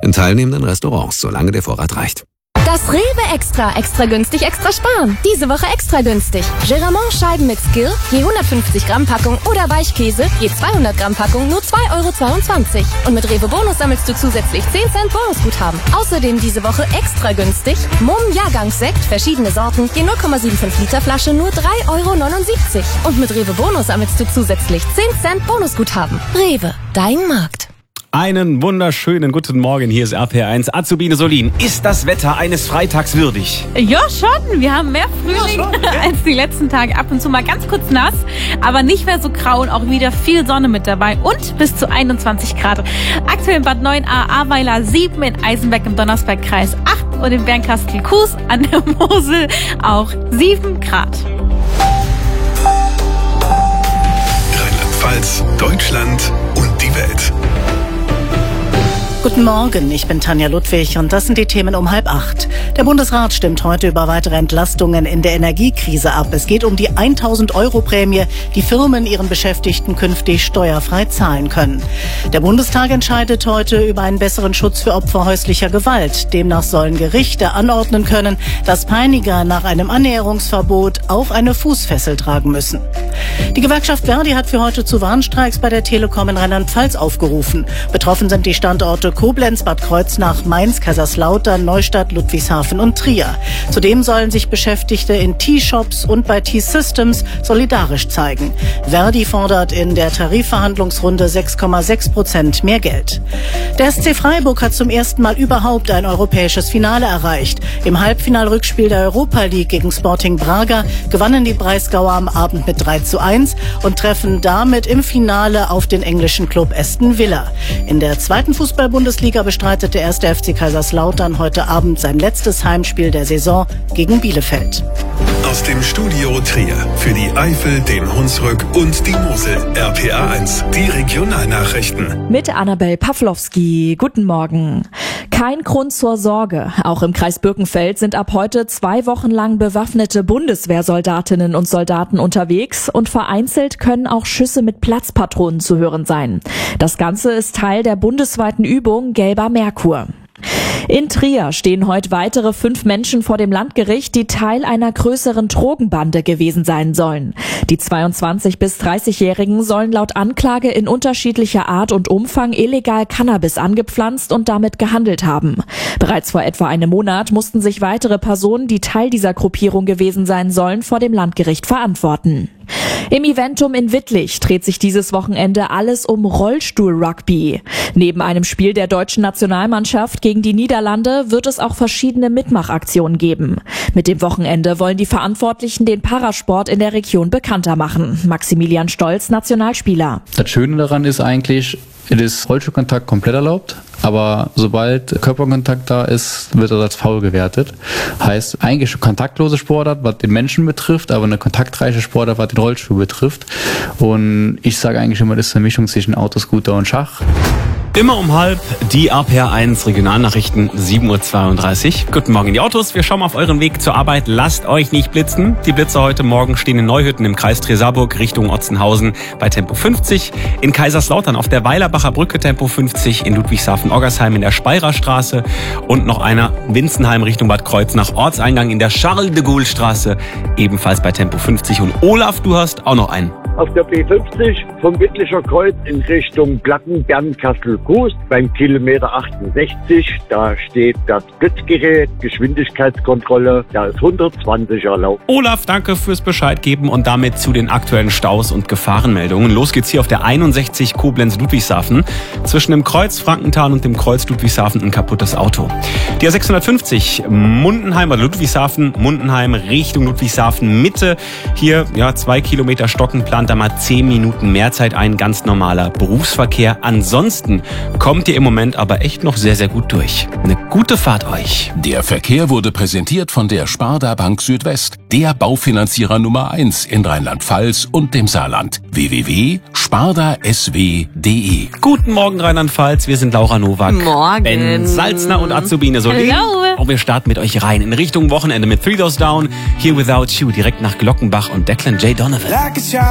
in teilnehmenden Restaurants, solange der Vorrat reicht. Das Rewe Extra. Extra günstig, extra sparen. Diese Woche extra günstig. Geramont-Scheiben mit Skill, je 150 Gramm Packung oder Weichkäse, je 200 Gramm Packung, nur 2,22 €. Und mit Rewe Bonus sammelst du zusätzlich 10 Cent Bonusguthaben. Außerdem diese Woche extra günstig. Mumm Jahrgangssekt, verschiedene Sorten, je 0,75 Liter Flasche, nur 3,79 €. Und mit Rewe Bonus sammelst du zusätzlich 10 Cent Bonusguthaben. Rewe, dein Markt. Einen wunderschönen guten Morgen, hier ist RPR1. Azubine Solin, ist das Wetter eines Freitags würdig? Ja, schon. Wir haben mehr Frühling als die letzten Tage. Ab und zu mal ganz kurz nass, aber nicht mehr so grau und auch wieder viel Sonne mit dabei und bis zu 21 Grad. Aktuell in Bad 9a, Ahrweiler 7, in Eisenberg im Donnersbergkreis 8 und in Bernkastel-Kues an der Mosel auch 7 Grad. Rheinland-Pfalz, Deutschland und die Welt. Guten Morgen, ich bin Tanja Ludwig und das sind die Themen um 7:30. Der Bundesrat stimmt heute über weitere Entlastungen in der Energiekrise ab. Es geht um die 1.000-Euro-Prämie, die Firmen ihren Beschäftigten künftig steuerfrei zahlen können. Der Bundestag entscheidet heute über einen besseren Schutz für Opfer häuslicher Gewalt. Demnach sollen Gerichte anordnen können, dass Peiniger nach einem Annäherungsverbot auch eine Fußfessel tragen müssen. Die Gewerkschaft Verdi hat für heute zu Warnstreiks bei der Telekom in Rheinland-Pfalz aufgerufen. Betroffen sind die Standorte Koblenz, Bad Kreuznach, Mainz, Kaiserslautern, Neustadt, Ludwigshafen und Trier. Zudem sollen sich Beschäftigte in T-Shops und bei T-Systems solidarisch zeigen. Verdi fordert in der Tarifverhandlungsrunde 6,6% mehr Geld. Der SC Freiburg hat zum ersten Mal überhaupt ein europäisches Finale erreicht. Im Halbfinalrückspiel der Europa League gegen Sporting Braga gewannen die Breisgauer am Abend mit 3:1 und treffen damit im Finale auf den englischen Club Aston Villa. In der zweiten Fußball-Bundesliga bestreitet der 1. FC Kaiserslautern heute Abend sein letztes Heimspiel der Saison gegen Bielefeld. Aus dem Studio Trier für die Eifel, den Hunsrück und die Mosel. RPR1, die Regionalnachrichten. Mit Annabel Pawlowski. Guten Morgen. Kein Grund zur Sorge. Auch im Kreis Birkenfeld sind ab heute 2 Wochen lang bewaffnete Bundeswehrsoldatinnen und Soldaten unterwegs und vereinzelt können auch Schüsse mit Platzpatronen zu hören sein. Das Ganze ist Teil der bundesweiten Übung Gelber Merkur. In Trier stehen heute weitere 5 Menschen vor dem Landgericht, die Teil einer größeren Drogenbande gewesen sein sollen. Die 22- bis 30-Jährigen sollen laut Anklage in unterschiedlicher Art und Umfang illegal Cannabis angepflanzt und damit gehandelt haben. Bereits vor etwa einem Monat mussten sich weitere Personen, die Teil dieser Gruppierung gewesen sein sollen, vor dem Landgericht verantworten. Im Eventum in Wittlich dreht sich dieses Wochenende alles um Rollstuhl-Rugby. Neben einem Spiel der deutschen Nationalmannschaft gegen die Niederlande wird es auch verschiedene Mitmachaktionen geben. Mit dem Wochenende wollen die Verantwortlichen den Parasport in der Region bekannter machen. Maximilian Stolz, Nationalspieler. Das Schöne daran ist eigentlich, es ist Rollstuhlkontakt komplett erlaubt, aber sobald Körperkontakt da ist, wird das als faul gewertet. Heißt, eigentlich eine kontaktlose Sportart, was den Menschen betrifft, aber eine kontaktreiche Sportart, was den Rollstuhl betrifft. Und ich sage eigentlich immer, das ist eine Mischung zwischen Autoscooter und Schach. Immer um 7:30, die RPR1 Regionalnachrichten, 7:32 Uhr. Guten Morgen in die Autos, wir schauen auf euren Weg zur Arbeit. Lasst euch nicht blitzen. Die Blitzer heute Morgen stehen in Neuhütten im Kreis Trier-Saarburg Richtung Otzenhausen bei Tempo 50. In Kaiserslautern auf der Weilerbacher Brücke Tempo 50. In Ludwigshafen-Oggersheim in der Speyerer-Straße. Und noch einer Winzenheim Richtung Bad Kreuznach Ortseingang in der Charles-de-Gaulle-Straße. Ebenfalls bei Tempo 50. Und Olaf, du hast auch noch einen. Auf der B50 vom Wittlicher Kreuz in Richtung Platten-Bernkastel-Kues beim Kilometer 68. Da steht das Blitzgerät, Geschwindigkeitskontrolle, da ist 120 erlaubt. Olaf, danke fürs Bescheid geben und damit zu den aktuellen Staus und Gefahrenmeldungen. Los geht's hier auf der 61 Koblenz-Ludwigshafen. Zwischen dem Kreuz Frankenthal und dem Kreuz Ludwigshafen ein kaputtes Auto. Die A650 Mundenheim oder Ludwigshafen, Mundenheim Richtung Ludwigshafen Mitte. Hier 2 Kilometer Stocken, plant da mal 10 Minuten mehr Zeit ein. Ganz normaler Berufsverkehr. Ansonsten kommt ihr im Moment aber echt noch sehr, sehr gut durch. Eine gute Fahrt euch. Der Verkehr wurde präsentiert von der Sparda Bank Südwest, der Baufinanzierer Nummer 1 in Rheinland-Pfalz und dem Saarland. www.spardasw.de. Guten Morgen Rheinland-Pfalz, wir sind Laura Nowak, Morgen. Ben Salzner und Azubine Solin. Hallo. Und wir starten mit euch rein in Richtung Wochenende mit Three Doors Down, Here Without You, direkt nach Glockenbach und Declan J. Donovan.